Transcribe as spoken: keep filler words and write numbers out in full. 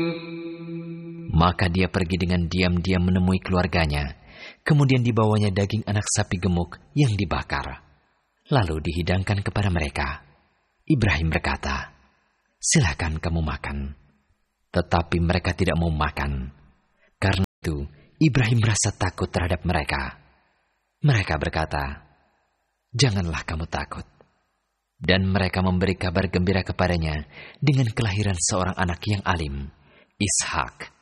Maka dia pergi dengan diam-diam menemui keluarganya. Kemudian dibawanya daging anak sapi gemuk yang dibakar, lalu dihidangkan kepada mereka. Ibrahim berkata, "Silakan kamu makan." Tetapi mereka tidak mau makan. Karena itu Ibrahim merasa takut terhadap mereka. Mereka berkata, "Janganlah kamu takut." Dan mereka memberi kabar gembira kepadanya dengan kelahiran seorang anak yang alim, Ishak.